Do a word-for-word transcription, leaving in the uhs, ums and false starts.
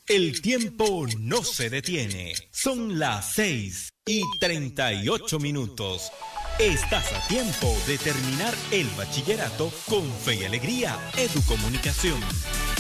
El tiempo no se detiene. Son las seis y treinta y ocho minutos. Estás a tiempo de terminar el bachillerato con fe y alegría. Educomunicación.